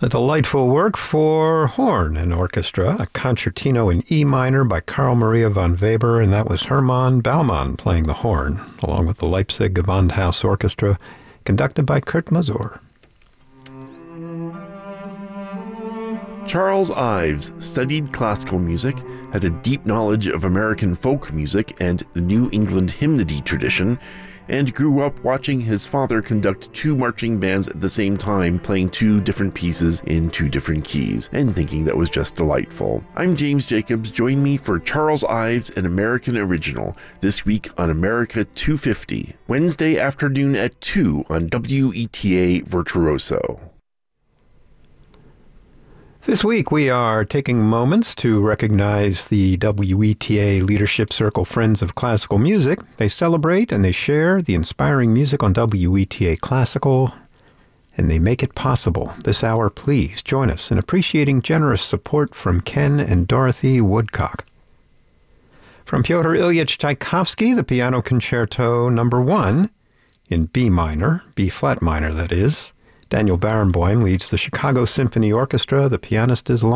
A delightful work for horn and orchestra, a concertino in E minor by Carl Maria von Weber, and that was Hermann Baumann playing the horn, along with the Leipzig Gewandhaus Orchestra, conducted by Kurt Masur. Charles Ives studied classical music, had a deep knowledge of American folk music and the New England hymnody tradition, and grew up watching his father conduct two marching bands at the same time, playing two different pieces in two different keys, and thinking that was just delightful. I'm James Jacobs. Join me for Charles Ives, an American Original, this week on America 250, Wednesday afternoon at 2 on WETA Virtuoso. This week we are taking moments to recognize the WETA Leadership Circle Friends of Classical Music. They celebrate and they share the inspiring music on WETA Classical, and they make it possible. This hour, please join us in appreciating generous support from Ken and Dorothy Woodcock. From Pyotr Ilyich Tchaikovsky, the Piano Concerto No. 1 in B minor, B-flat minor that is. Daniel Barenboim leads the Chicago Symphony Orchestra. The pianist is